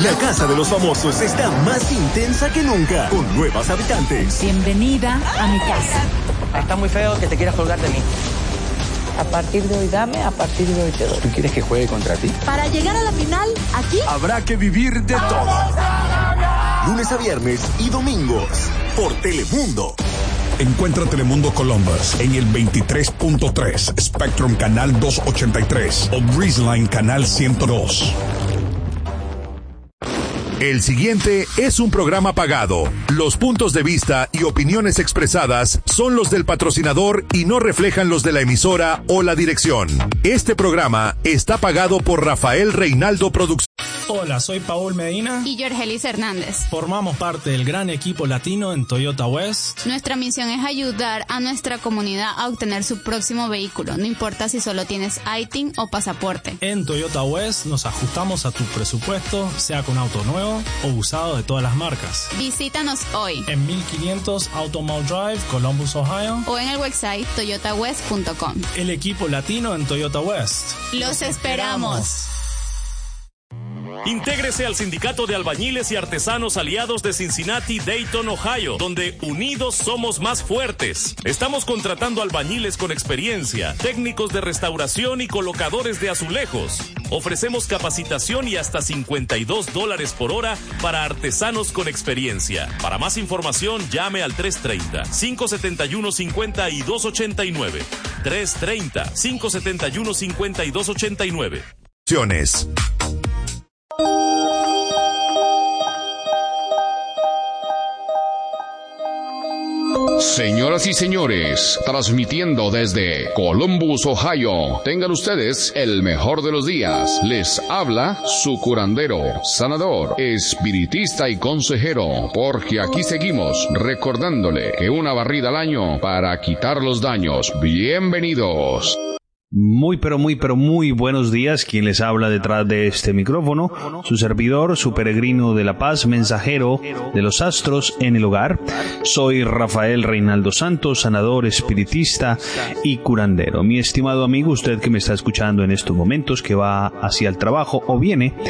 La Casa de los Famosos está más intensa que nunca, con nuevas habitantes. Bienvenida a mi casa. Está muy feo que te quieras colgar de mí. A partir de hoy dame, a partir de hoy te doy. ¿Tú quieres que juegue contra ti? Para llegar a la final, aquí habrá que vivir de todo. Lunes a viernes y domingos por Telemundo. Encuentra Telemundo Columbus en el 23.3, Spectrum Canal 283 o Breezeline Canal 102. El siguiente es un programa pagado. Los puntos de vista y opiniones expresadas son los del patrocinador y no reflejan los de la emisora o la dirección. Este programa está pagado por Rafael Reinaldo Producciones. Hola, soy Paul Medina y Jorgelis Hernández. Formamos parte del gran equipo latino en Toyota West. Nuestra misión es ayudar a nuestra comunidad a obtener su próximo vehículo, no importa si solo tienes ITIN o pasaporte. En Toyota West nos ajustamos a tu presupuesto, sea con auto nuevo o usado de todas las marcas. Visítanos hoy en 1500 Automall Drive, Columbus, Ohio, o en el website toyotawest.com. El equipo latino en Toyota West. ¡Los esperamos! Intégrese al Sindicato de Albañiles y Artesanos Aliados de Cincinnati, Dayton, Ohio, donde unidos somos más fuertes. Estamos contratando albañiles con experiencia, técnicos de restauración y colocadores de azulejos. Ofrecemos capacitación y hasta $52 por hora para artesanos con experiencia. Para más información, llame al 330-571-5289. 330-571-5289. Señoras y señores, transmitiendo desde Columbus, Ohio, tengan ustedes el mejor de los días. Les habla su curandero, sanador, espiritista y consejero, porque aquí seguimos recordándole que una barrida al año para quitar los daños. Bienvenidos. Muy buenos días. Quien les habla detrás de este micrófono, su servidor, su peregrino de la paz, mensajero de los astros en el hogar. Soy Rafael Reinaldo Santos, sanador, espiritista y curandero. Mi estimado amigo, usted que me está escuchando en estos momentos, que va hacia el trabajo o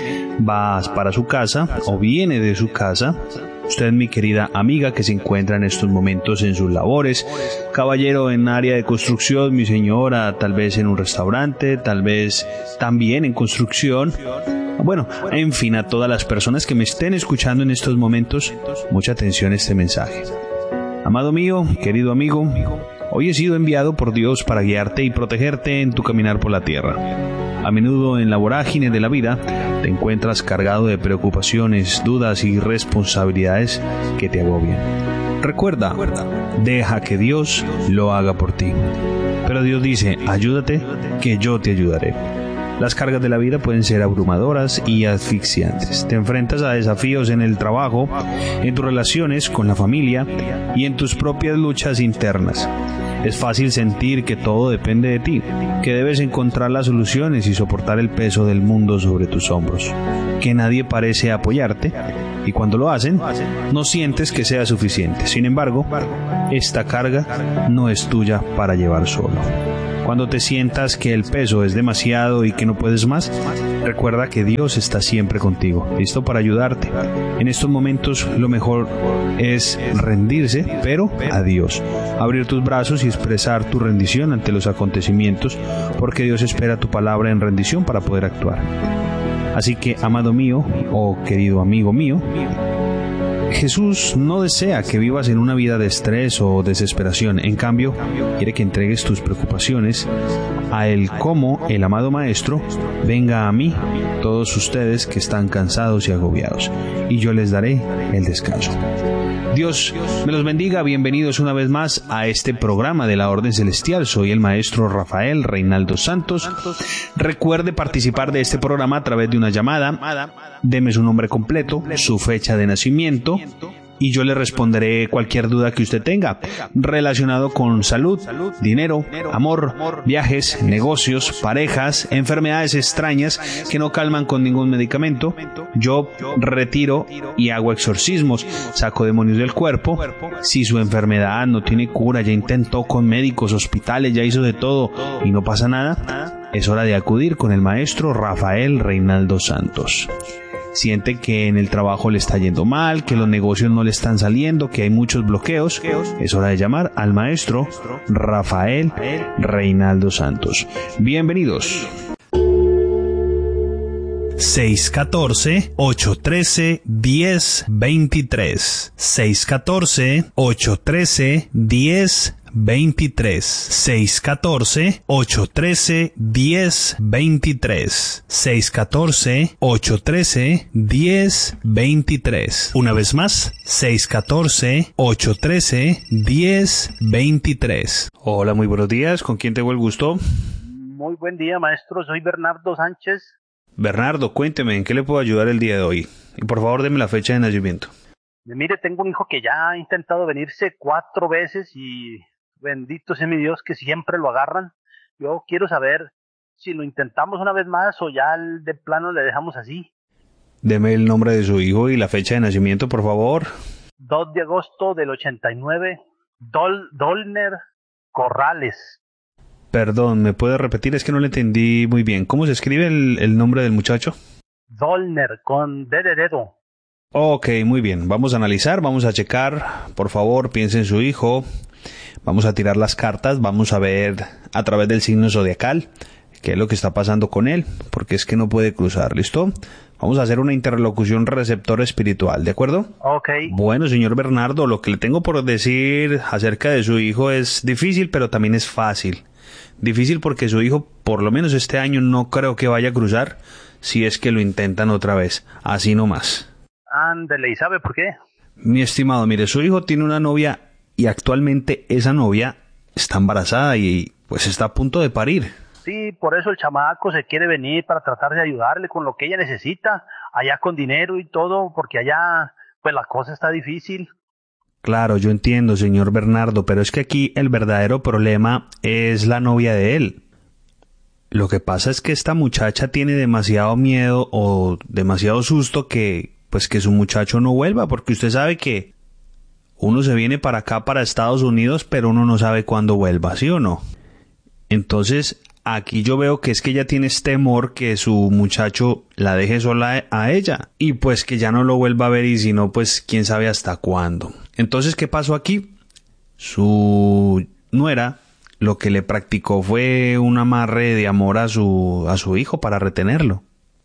va para su casa o viene de su casa. Usted, mi querida amiga que se encuentra en estos momentos en sus labores, caballero en área de construcción, mi señora, tal vez en un restaurante, tal vez también en construcción. Bueno, en fin, a todas las personas que me estén escuchando en estos momentos, mucha atención a este mensaje. Amado mío, querido amigo, hoy he sido enviado por Dios para guiarte y protegerte en tu caminar por la tierra. A menudo en la vorágine de la vida te encuentras cargado de preocupaciones, dudas y responsabilidades que te agobian. Recuerda, deja que Dios lo haga por ti. Pero Dios dice, ayúdate, que yo te ayudaré. Las cargas de la vida pueden ser abrumadoras y asfixiantes. Te enfrentas a desafíos en el trabajo, en tus relaciones con la familia y en tus propias luchas internas. Es fácil sentir que todo depende de ti, que debes encontrar las soluciones y soportar el peso del mundo sobre tus hombros, que nadie parece apoyarte y cuando lo hacen, no sientes que sea suficiente. Sin embargo, esta carga no es tuya para llevar solo. Cuando te sientas que el peso es demasiado y que no puedes más, recuerda que Dios está siempre contigo, listo para ayudarte. En estos momentos lo mejor es rendirse, pero a Dios. Abrir tus brazos y expresar tu rendición ante los acontecimientos, porque Dios espera tu palabra en rendición para poder actuar. Así que, amado mío, o querido amigo mío, Jesús no desea que vivas en una vida de estrés o desesperación. En cambio, quiere que entregues tus preocupaciones a Él como el amado Maestro. Venga a mí, todos ustedes que están cansados y agobiados, y yo les daré el descanso. Dios me los bendiga. Bienvenidos una vez más a este programa de la Orden Celestial. Soy el maestro Rafael Reinaldo Santos. Recuerde participar de este programa a través de una llamada. Deme su nombre completo, su fecha de nacimiento, y yo le responderé cualquier duda que usted tenga relacionado con salud, dinero, amor, viajes, negocios, parejas, enfermedades extrañas que no calman con ningún medicamento. Yo retiro y hago exorcismos, saco demonios del cuerpo. Si su enfermedad no tiene cura, ya intentó con médicos, hospitales, ya hizo de todo y no pasa nada, es hora de acudir con el maestro Rafael Reinaldo Santos. siente que en el trabajo le está yendo mal, que los negocios no le están saliendo, que hay muchos bloqueos, es hora de llamar al maestro Rafael Reinaldo Santos. Bienvenidos. 614-813-1023. 614-813-1023. 614-813-1023. 614-813-1023. Una vez más, 614-813-1023. Hola, muy buenos días. ¿Con quién tengo el gusto? Muy buen día, maestro. Soy Bernardo Sánchez. Bernardo, cuénteme, ¿en qué le puedo ayudar el día de hoy? Y por favor, deme la fecha de nacimiento. Mire, tengo un hijo que ya ha intentado venirse 4 veces y bendito sea mi Dios que siempre lo agarran. Yo quiero saber si lo intentamos una vez más o ya de plano le dejamos así. Deme el nombre de su hijo y la fecha de nacimiento, por favor. 2 de agosto del 89, Dolner Corrales. Perdón, ¿me puede repetir? Es que no le entendí muy bien. ¿Cómo se escribe el nombre del muchacho? Dolner, con D de dedo. Ok, muy bien. Vamos a analizar, vamos a checar. Por favor, piense en su hijo. Vamos a tirar las cartas, vamos a ver a través del signo zodiacal qué es lo que está pasando con él, porque es que no puede cruzar, ¿listo? Vamos a hacer una interlocución receptor espiritual, ¿de acuerdo? Ok. Bueno, señor Bernardo, lo que le tengo por decir acerca de su hijo es difícil, pero también es fácil. Difícil porque su hijo, por lo menos este año, no creo que vaya a cruzar si es que lo intentan otra vez, así nomás. Ándele, ¿y sabe por qué? Mi estimado, mire, su hijo tiene una novia y actualmente esa novia está embarazada y pues está a punto de parir. Sí, por eso el chamaco se quiere venir para tratar de ayudarle con lo que ella necesita, allá con dinero y todo, porque allá pues la cosa está difícil. Claro, yo entiendo, señor Bernardo, pero es que aquí el verdadero problema es la novia de él. Lo que pasa es que esta muchacha tiene demasiado miedo o demasiado susto que su muchacho no vuelva, porque usted sabe que uno se viene para acá, para Estados Unidos, pero uno no sabe cuándo vuelva, ¿sí o no? Entonces, aquí yo veo que es que ella tiene este temor que su muchacho la deje sola a ella y pues que ya no lo vuelva a ver y si no, pues quién sabe hasta cuándo. Entonces, ¿qué pasó aquí? Su nuera lo que le practicó fue un amarre de amor a su hijo para retenerlo.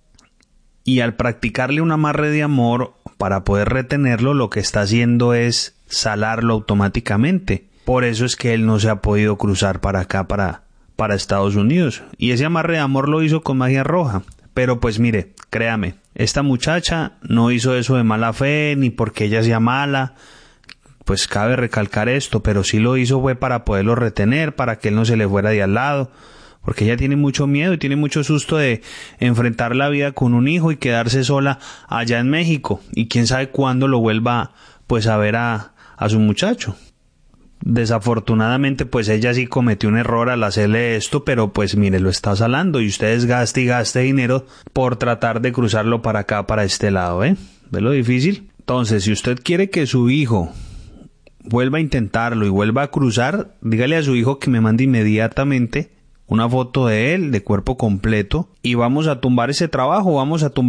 Y al practicarle un amarre de amor para poder retenerlo, lo que está haciendo es salarlo automáticamente. Por eso es que él no se ha podido cruzar para acá, para Estados Unidos. Y ese amarre de amor lo hizo con magia roja. Pero pues mire, créame, esta muchacha no hizo eso de mala fe, ni porque ella sea mala. Pues cabe recalcar esto, pero sí lo hizo fue para poderlo retener, para que él no se le fuera de al lado. Porque ella tiene mucho miedo y tiene mucho susto de enfrentar la vida con un hijo y quedarse sola allá en México. Y quién sabe cuándo lo vuelva pues a ver a su muchacho. Desafortunadamente pues ella sí cometió un error al hacerle esto, pero pues mire, lo está salando y ustedes gaste y gaste dinero por tratar de cruzarlo para acá, para este lado, ¿Ve lo difícil? Entonces, si usted quiere que su hijo vuelva a intentarlo y vuelva a cruzar, dígale a su hijo que me mande inmediatamente una foto de él, de cuerpo completo, y vamos a tumbar ese trabajo, vamos a tumbar